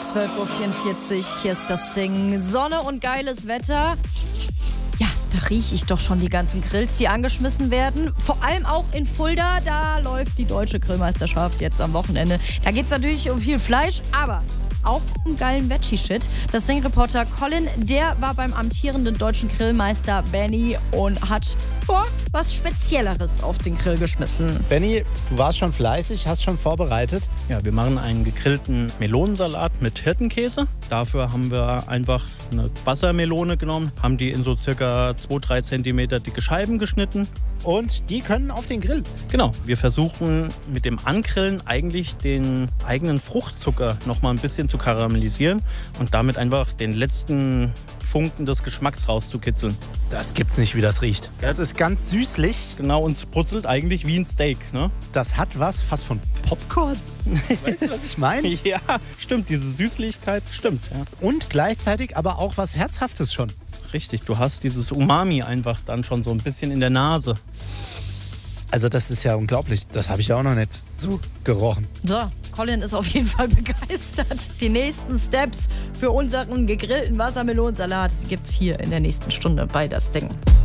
12:44 Uhr, hier ist das Ding. Sonne und geiles Wetter. Ja, da rieche ich doch schon die ganzen Grills, die angeschmissen werden. Vor allem auch in Fulda, da läuft die deutsche Grillmeisterschaft jetzt am Wochenende. Da geht es natürlich um viel Fleisch, aber auch um geilen Veggie-Shit. Das Ding-Reporter Colin, der war beim amtierenden deutschen Grillmeister Benny und hat was Spezielleres auf den Grill geschmissen. Benny, du warst schon fleißig, hast schon vorbereitet. Ja, wir machen einen gegrillten Melonensalat mit Hirtenkäse. Dafür haben wir einfach eine Wassermelone genommen, haben die in so circa 2-3 Zentimeter dicke Scheiben geschnitten. Und die können auf den Grill. Genau, wir versuchen mit dem Angrillen eigentlich den eigenen Fruchtzucker noch mal ein bisschen zu karamellisieren und damit einfach den letzten Funken des Geschmacks rauszukitzeln. Das gibt's nicht, wie das riecht. Das ist ganz süßlich. Genau, und es brutzelt eigentlich wie ein Steak, ne? Das hat was fast von Popcorn. Weißt du, was ich meine? Ja, stimmt, diese Süßlichkeit stimmt. Ja. Und gleichzeitig aber auch was Herzhaftes schon. Richtig, du hast dieses Umami einfach dann schon so ein bisschen in der Nase. Also das ist ja unglaublich. Das habe ich ja auch noch nicht so gerochen. So, Colin ist auf jeden Fall begeistert. Die nächsten Steps für unseren gegrillten Wassermelonensalat gibt's hier in der nächsten Stunde bei das Ding.